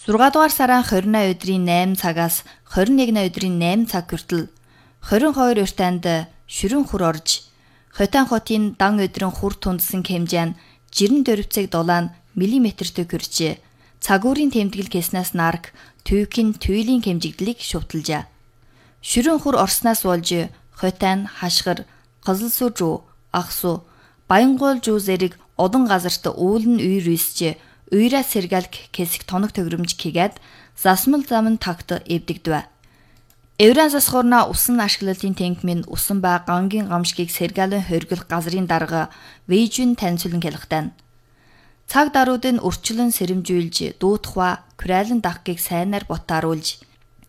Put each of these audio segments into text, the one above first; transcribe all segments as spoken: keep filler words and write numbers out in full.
зургаан дугаар сарын хорин өдрийн найман цагаас хорин нэгэн өдрийн найман цаг хүртэл хорин хоёр уртанд шүрэн хур орж Хотан хотын дан өдрийн хур тундсан хэмжээ нь жирэн дөрвцэг дулаан миллиметртэй хүрчээ. Цагуурын тэмдэглэл гэснээс нарк төвкийн туйлын хэмжигдлийг шувталжээ. Шүрэн хур орснаас болж Хотан, Хашгир, Кызылсуу, Ахсуу, Баянгуул жуу зэрэг олон газарт уулын үйр үйсч үйраа сэргэлг хэсэг тоног төгрөмж хийгээд засмал зам тагт эвдэгдэв. Евран засгуурна усан ашиглалтын тэнхмийн усан ба гангийн гамшгийг сэргэлэн хоригдох газрын дарга Вэйжүн танилцуулан хэлэхтэн. Цаг даруйд нь өрчлөн сэрэмжүүлж дуутхва күрайлан дахгийг сайнаар ботааруулж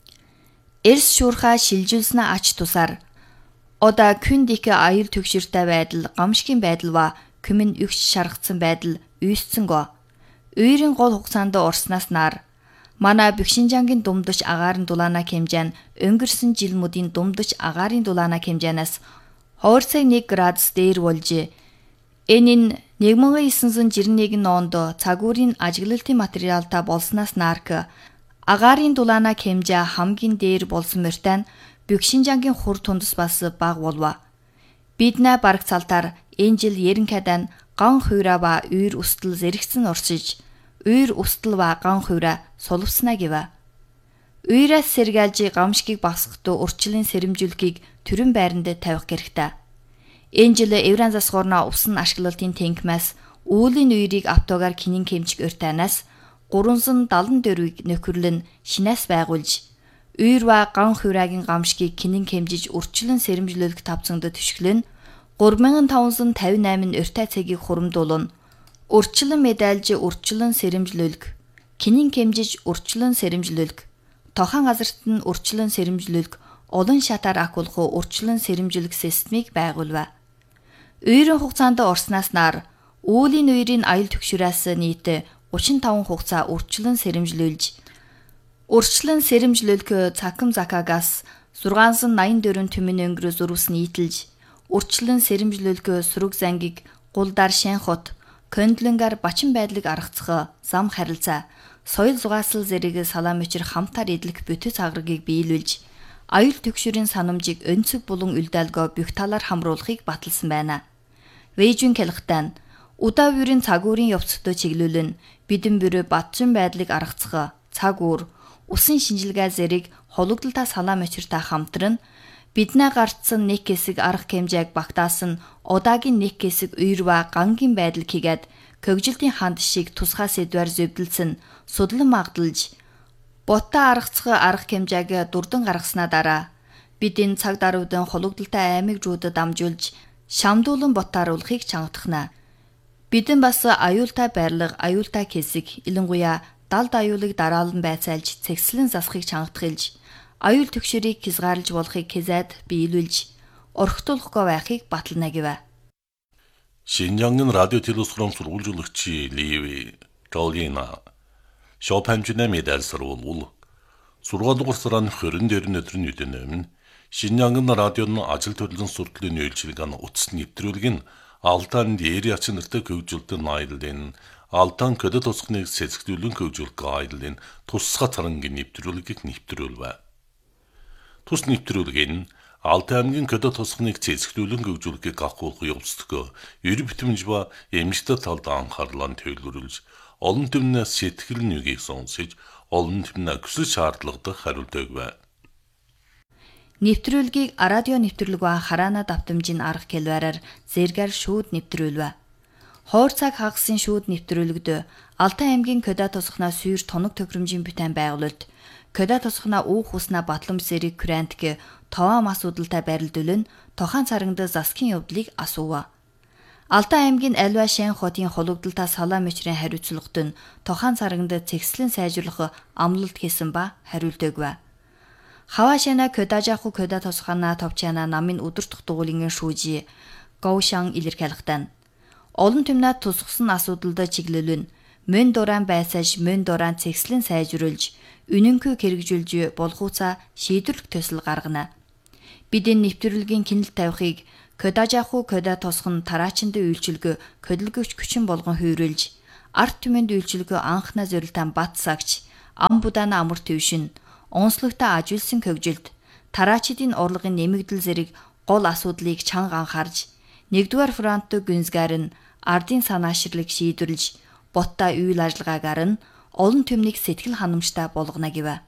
эрс шуурхаа шилжүүлснэ ач тусаар ода күндик аяр төгшөртэй байдал гамшигын байдал ба күмэн өгч шаргацсан байдал үйсцэнгөө. Үйрийн гол хугацаанд орснаас нар манай Бэкшинжангийн думдч агаарын дулаана хэмжээ нь өнгөрсөн жилмүүдийн думдч агаарын дулаана хэмжээнээс хоорцоо нэг градус дээр болж энэ нь нэгэн тысяча девятьсот жирэн нэгэн онд цагуурын ажиглалтын материалтай болсноос нарк агаарын дулаана хэмжээ хамгийн дээр болсон мөртөө Бэкшинжангийн хур тундас бас бага болов. Бид нэ бараг цалтаар энэ жил Ерөнхийдөө ган хуйраа ба үйр устал зэрэгцэн оршиж үйр устал ба ган хуйраа сулвснаа гэв. Үйрээс сэргэлж гамшгийг багсгахдаа урчлын сэрэмжүүлгийг төрөн байранд тавих хэрэгтэй. Энэ жил Евран засгуурна усан ашиглалтын тэнхмээс үүлийн үйрийг автогаар кинин хэмжиг өртанаас гурансан далан дөрвийг нөхөрлөн шинээс байгуулж үйр ба ган хуйраагийн гамшгийг кинин хэмжиж урчлын сэрэмжлүүлэх тавцангад төшгөлн гурван мянган таван жүз тавьдесят восемь урьтай цагийг хурамдуулна. Урчлан медальж урчлан сэрэмжлүүлэх, кинин хэмжиж урчлан сэрэмжлүүлэх, тохон газарт нь урчлан сэрэмжлүүлэх, олон шатаар акулах урчлан сэрэмжлүүлэх системийг байгуулв. Үйрийн хугацаанд орснаас нар үүлийн үйрийн аял төгшрөөс нийт гучин таван хугацаа урчлан сэрэмжлүүлж, урчлан сэрэмжлүүлэх цахим закагаас зургаан найман дөрвөн түмэн өнгөрөө зурвс нийтэлж, урчлан сэрэмжлүүлэх сүрэг зангийг гулдар шэнхот Көндлөнгээр бачин байдлыг аргацах зам харилцаа, соёл зугаасал зэрэг салаам өчр хамтаар эдлэх бүтэц агрыг биелүүлж, аюул төгшөрийн санамжийг өнцөг булан үлдээлгөө бүх талаар хамруулахыг баталсан байна. Вэйжүн хэлэхтэн удаа бүрийн цагуурын явцдаа чиглүүлэн бидэн бүрэ батчин байдлыг аргацах цаг үүр, усан шинжилгээ зэрэг хологдолтой салаам өчртэй хамтран биднээ гарцсан нэг хэсэг арга хэмжээг багтаасан удаагийн нэг хэсэг үйр ба гангийн байдал хийгээд көгжилтийн ханд шиг тусгай сэдвээр зөвдөлсөн судлан магдалж ботта аргацах арга хэмжээг дурдан гаргаснаа дараа бид энэ цаг даруйдан хологдолтой аймаг жуудад дамжуулж шамдуулан ботааруулахыг чангатахна. Бидэн бас аюултай байрлал, аюултай хэсэг, илэнгуяа далд аюулыг дараалан байцаалж цэгслэн засахыг чангатахилж аюул төгшөрийг хязгаарлаж болохыг хэзээд биелүүлж орхитуулахгүй байхыг батална гэв. Шинжангийн радио телевизрон сургуулжуулагчи Ливи Жолгина Шопенжнэ медаль сурвал сургаал дугаар сарын хорин дээр өдрийн үдэнэм Шинжангийн радионы ажил төрлийн сурдлын үйлчилгээний утас нэвтрүүлэг нь Алтан дээр ячин нартай хөгжүүлэлтийн аяллын Алтан көдөд тусахныг сэцэгдүүлэн хөгжүүлэх аяллын тусгай тарангийн нэвтрүүлгийг нэвтрүүлвэ. Тус нэвтрүүлэг нь Алтай аймгийн көдөд тусахныг цэцгэлүүлэн хөгжүүлэхийг гахуулах явцдагөө эр битэмж ба эмчтэй талд анхаарлаа төвлөрүүлж олон түмнээс сэтгэл нүгийг сонсож олон түмнээ хүсэл шаардлагатай хариулдаг бай. Нэвтрүүлгийг радио нэвтрүүлэг ба хараана давтамжийн арга хэлбэрээр зэргээр шүүд нэвтрүүлвэ. Хоор цаг хагасын шүүд нэвтрүүлэгд Алтай аймгийн көдөд тусахнаа сүйр тоног төхрөмжийн бүтээн байгуулалт көдөд тусахнаа үүх уснаа батламж зэрэг крантик товаам асуудалтай байрлуулан тохон царагд засгийн явдлыг асуув. Алтай аймгийн альва шэн хотын хологдолтой салаам мөчрийн хариуцлагад нь тохон царагд цэгслэн сайжруулах амлалт хийсэн ба хариултайг. Хава шана көдөжаху көдөд тусахнаа товчана намын өдөртөх дугуулын шүүжи Гоушан илэрхийлэхтэн олон түмнээ тусгсан асуудалд чиглэлэн мөн дуран байсаж мөн дуран цэгслэн сайжруулж үнэнхүү хэрэгжүүлж болгоуцаа шийдвэрлэх төсөл гаргана. Бидний нэвтрүүлгийн кинэл тавихыг көдөжаху көдөд тусах нь тараачинд үйлчилгөө көдөлгөвч хүчин болгон хүйрүүлж арт түмэнд үйлчилгөө анхнаа зорилтан бат сагч ам будаана амар төвшин, онцлогтой ажуулсан хөгжилт, тараачидын урлагын нэмэгдэл зэрэг гол асуудлыг чанга анхаарж, нэгдүгээр фронтын гүнзгийр нь ардын санааширлыг шийдвэрлэж, боттой үйл ажиллагаагаар нь олон түмнийг сэтгэл ханамжтай болгоно гэв.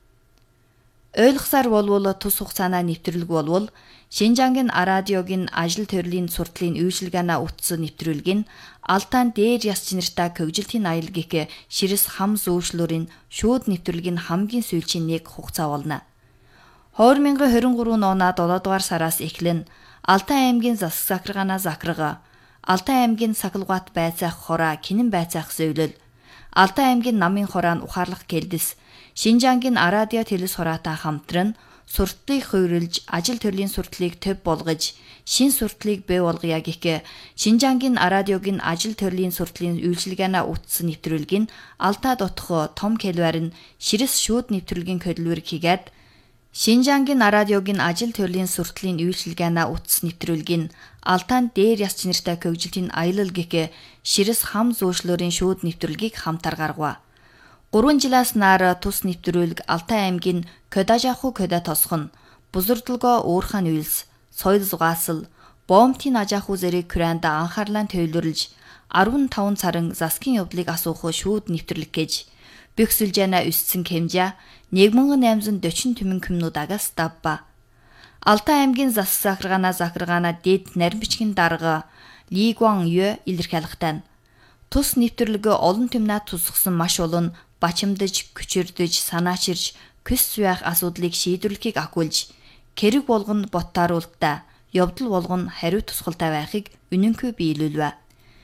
Ойлгосоор болвол тус хугацаанаа нэвтрүүлэг болвол Шинжангийн радиогийн ажил төрлийн сурталын үйлчилгээний утас нэвтрүүлэг нь Алтан дээр яс чинартай хөгжилтийн аял гэх ширэс хам зөөшлөрийн шууд нэвтрүүлэг нь хамгийн сүүлчийн нэг хугацаа болно. хоёр мянган хорин гурав оноо долоо дугаар сараас эхлэн Алтай аймгийн засаг захиргаанаа захирга, Алтай аймгийн сахилгаат байцаах хороо кинэн байцаах зөвлөл, Алтай аймгийн намын хороон ухаарлах гэлдэс, Шинжангийн радио телевиз хороотой хамтран сурталыг хувирлж, ажил төрлийн сурталыг төв болгож, шин сурталыг бий болгоё гэх Шинжангийн радиогийн ажил төрлийн сурталын үйлчилгээний утас нэвтрүүлэг нь Алтай дотох том хэлбэр нь ширэс шууд нэвтрүүлгийн хөдөлмөр хийгээд Шинжангийн радиогийн ажил төрлийн сурталын үйлчилгээний утас нэвтрүүлэг нь Алтан дээр яс чинартай хөгжилтийн аялал гэх ширэс хам зөөшлөрийн шууд нэвтрүүлгийг хамтар гаргав. гурван жилээс наар тус нэвтрүүлэг Алтай аймгийн Кодажаху Кода тосхон, Бузурдалго уурхан үйлс, соёл зугаасал, Боомтын ажааху зэрэг Куранда анхаарлаа төвлөрлж, арван таван сарын засгийн явдлыг асуух шууд нэвтрүүлэг гэж бөхсөлжэнэ өссөн хэмжээ нэг мянган найман дөрвөн түмэн комнуудагаас давба. Алтай аймгийн засаг захиргаанаа захиргаанаа дэд нарийн бичгийн дарга Ли Гуан Ю илэрхийлэхтэн тус нэвтрүүлэг олон түмнээ тусгсан маш олон бачимдаж, күчирдэж, санаачирж, көс байх асуудлыг шийдвэрлэхийг агуулж, хэрэг болгонд боттааруултаа, явдал болгонд хариу тусгалтай байхыг үнэнхүй биелүүлвэ.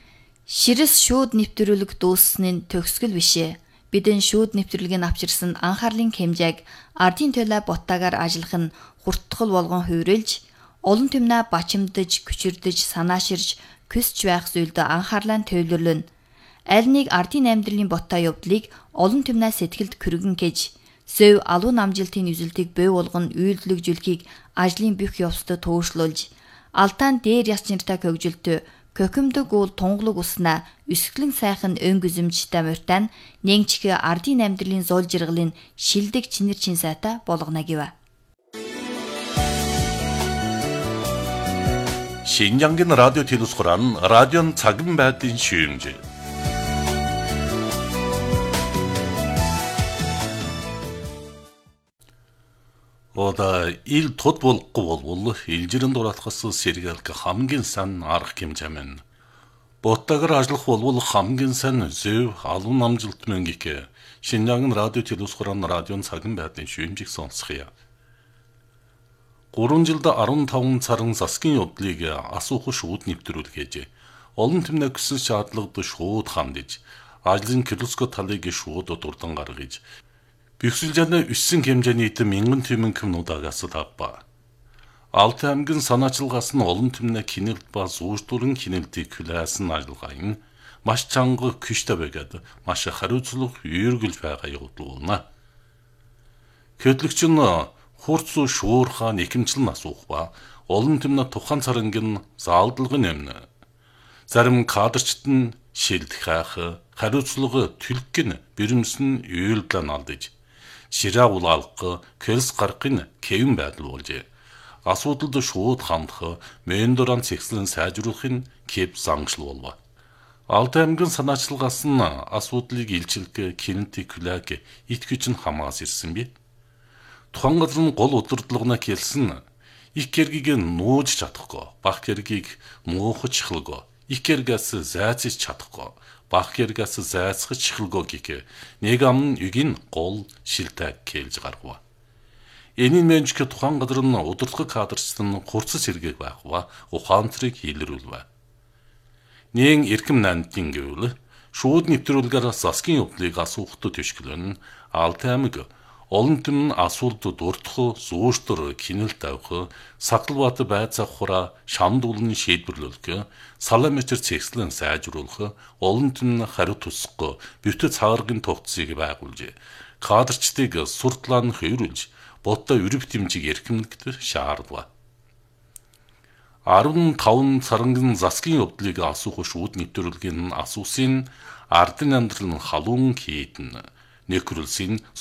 Ширэс шууд нэвтрүүлэг дуусны төгсгөл бишээ. Бидэн шууд нэвтрүүлгийг авчирсан анхаарлын хэмжээг ардын төлөө боттаагаар ажиллах нь хурдтгал болгон хувирлж, олон түмнээ бачимдаж, күчирдэж, санааширж, көсч байх зүйлд анхаарлаа төвлөрлөн. Аль нэг ардын амьдралын боттой явдлыг олон түмнээ сэтгэлд хүргэн гэж, сөв алуун амжилтын үзэлтийг бий болгон үйлдвэрлэжүүлэхийг ажлын бүх явцад тууршлуулж, Алтан дээр яс чинартай хөгжилтөө көкөмдөг уул тунгалаг уснаа өсгөлэн сайхан өнгө үзэмжтэй мөртэн нэгчгэ ардын амьдралын зуул жиргалын шилдэг чинэр чин сайтай болгоно гэв. Шинжангийн радио телевиз хорон радион цагын байдлын шүүмж. Ода ил тод болохгүй болвол илжирэн дураатгаас сэргээлг хамгийн сайн арга хэмжээмен. Боттагар ажиллах болвол хамгийн сайн зөв алуун амжилт мөнгөийг Шинжангийн радио телевиз хорон радион цагын байдлын шүүмжийг сонсхийа. гурван жилд арван таван сарын засгийн явдлыг асуух шууд нэвтрүүлгээж олон түмнээ хүсэл шаардлагад шууд хандж ажлын килоско талыг шууд дурдан гаргаж бөхсөлжэнэ өссөн хэмжээний мянган түмэн комнуудагаас тавба. Алтай аймгийн санаачилгаас нь олон түмнээ кинэлт ба зүүждүрэн кинэлтийг хүлээсэн ажиллагаан маш чанга күштэй байгаад маш хариуцлага үйргэлж байгаа явуулна. Хөтлөгч нь хурц шуурхаа нэхэмжлэн асуух ба олон түмнээ тухайн царангийн заалдалгын өмнө зарим кадрчт нь шилдэх хаах хариуцлага түлхгэн бэрэмсэн үйлдэл алдаж ширээ улаалгах кэлс гарахын кевин байдал болж асуудалд шууд хандах мендоран цэгцлэн сайжруулахын кеп зангшил болов. Алтай аймгийн санаачилгаас нь асуудлыг илчилгээ кинетик хүлээг итгэж нь хамаас ирсэн би. Тухайн газар нь гол удирдлагына хэлсэн их хэргийг нууж чадахгүй, бах хэргийг муухаж чихлгүй, их хэрэгээс зайцж чадахгүй, бах хэрэгээс зайцгаж чихлгүй гэх нэг ам үгийн гол шилтэй хэлж гаргав. Энийн менжик тухайн газар нь удирдлага кадрчд нь хурцс сэргээг байх ба ухаантрыг илрүүлв. Нэн эрхэм нандин гэвэл шууд нэвтрүүлгээр засгийн явдлыг асуухад төшгөлөн Алтай аймаг олон түмэн асуултууд урдах, зүүштөр кинэлт авах, саклбат байцаах хураа шамдуулны шийдвэрлүүлэх, саламетр цэгцлэн сайжруулах, олон түмэн хариу тусах, бүтэц цааргын тогтцыг байгуулж, кадрчдыг суртлаан хувирлж, боттой өрөв дэмжиг эрхэмлэгдэх шаардва. арван таван сарангийн засгийн явдлыг асуух шууд нэвтрүүлгийн асуусын ардын амьдрал нь халуун хийдэн Некрулсын